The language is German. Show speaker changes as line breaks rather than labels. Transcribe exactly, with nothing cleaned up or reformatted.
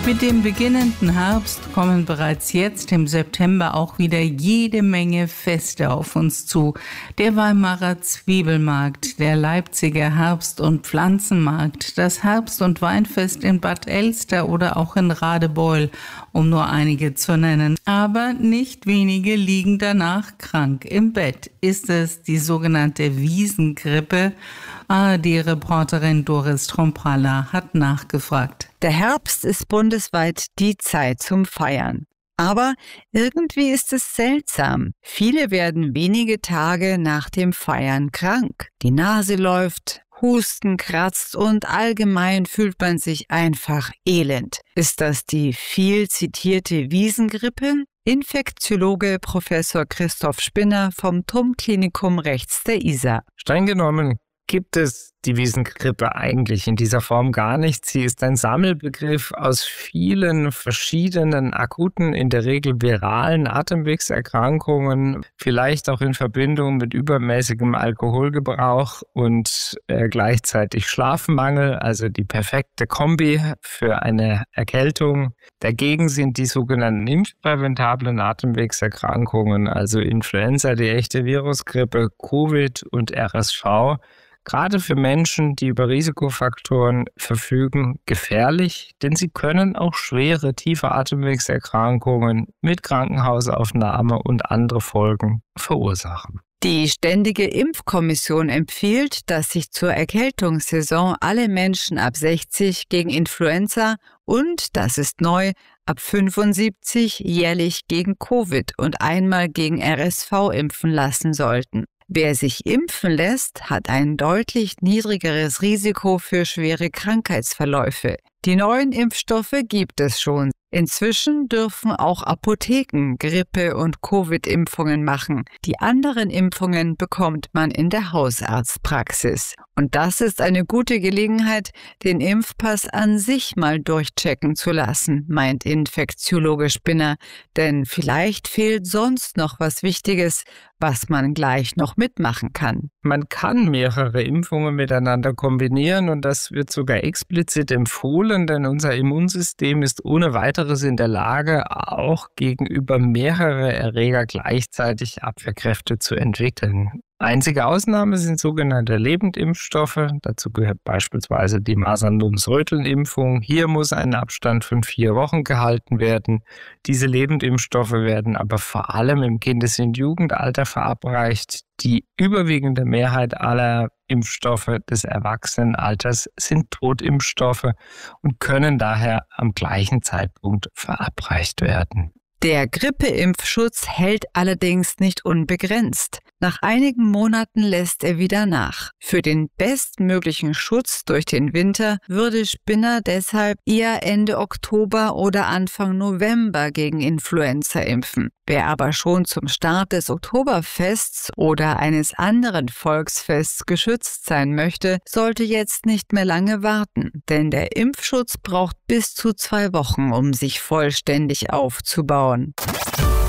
Mit dem beginnenden Herbst kommen bereits jetzt im September auch wieder jede Menge Feste auf uns zu. Der Weimarer Zwiebelmarkt, der Leipziger Herbst- und Pflanzenmarkt, das Herbst- und Weinfest in Bad Elster oder auch in Radebeul, um nur einige zu nennen. Aber nicht wenige liegen danach krank im Bett. Ist es die sogenannte Wiesengrippe? A R D-Reporterin Doris Trompralla hat nachgefragt.
Der Herbst ist bundesweit die Zeit zum Feiern. Aber irgendwie ist es seltsam. Viele werden wenige Tage nach dem Feiern krank. Die Nase läuft, Husten kratzt und allgemein fühlt man sich einfach elend. Ist das die viel zitierte Wiesengrippe? Infektiologe Professor Christoph Spinner vom T U M-Klinikum rechts der Isar.
Streng genommen gibt es die Wiesengrippe eigentlich in dieser Form gar nicht. Sie ist ein Sammelbegriff aus vielen verschiedenen akuten, in der Regel viralen Atemwegserkrankungen, vielleicht auch in Verbindung mit übermäßigem Alkoholgebrauch und äh, gleichzeitig Schlafmangel, also die perfekte Kombi für eine Erkältung. Dagegen sind die sogenannten impfpräventablen Atemwegserkrankungen, also Influenza, die echte Virusgrippe, Covid und R S V, gerade für Menschen, die über Risikofaktoren verfügen, gefährlich, denn sie können auch schwere, tiefe Atemwegserkrankungen mit Krankenhausaufnahme und andere Folgen verursachen.
Die Ständige Impfkommission empfiehlt, dass sich zur Erkältungssaison alle Menschen ab sechzig gegen Influenza und, das ist neu, ab fünfundsiebzig jährlich gegen Covid und einmal gegen R S V impfen lassen sollten. Wer sich impfen lässt, hat ein deutlich niedrigeres Risiko für schwere Krankheitsverläufe. Die neuen Impfstoffe gibt es schon. Inzwischen dürfen auch Apotheken Grippe- und Covid-Impfungen machen. Die anderen Impfungen bekommt man in der Hausarztpraxis. Und das ist eine gute Gelegenheit, den Impfpass an sich mal durchchecken zu lassen, meint Infektiologe Spinner. Denn vielleicht fehlt sonst noch was Wichtiges, was man gleich noch mitmachen kann.
Man kann mehrere Impfungen miteinander kombinieren und das wird sogar explizit empfohlen, denn unser Immunsystem ist ohne weiteres in der Lage, auch gegenüber mehrere Erreger gleichzeitig Abwehrkräfte zu entwickeln. Einzige Ausnahme sind sogenannte Lebendimpfstoffe. Dazu gehört beispielsweise die Masern-Mumps-Röteln-Impfung. Hier muss ein Abstand von vier Wochen gehalten werden. Diese Lebendimpfstoffe werden aber vor allem im Kindes- und Jugendalter verabreicht. Die überwiegende Mehrheit aller Impfstoffe des Erwachsenenalters sind Totimpfstoffe und können daher am gleichen Zeitpunkt verabreicht werden.
Der Grippeimpfschutz hält allerdings nicht unbegrenzt. Nach einigen Monaten lässt er wieder nach. Für den bestmöglichen Schutz durch den Winter würde Spinner deshalb eher Ende Oktober oder Anfang November gegen Influenza impfen. Wer aber schon zum Start des Oktoberfests oder eines anderen Volksfests geschützt sein möchte, sollte jetzt nicht mehr lange warten. Denn der Impfschutz braucht bis zu zwei Wochen, um sich vollständig aufzubauen.